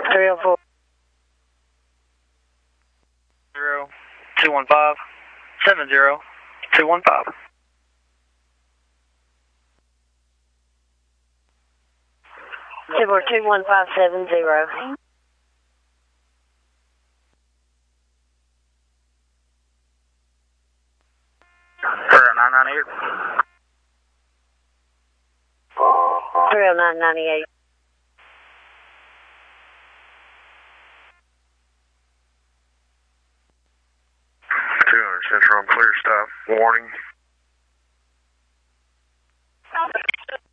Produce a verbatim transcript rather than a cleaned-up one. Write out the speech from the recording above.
three oh four. Zero, two one five, seven zero, two one five. Zero two one five seven zero. Zero nine nine eight. three oh nine ninety-eight. two hundred Central on clear stop. Warning.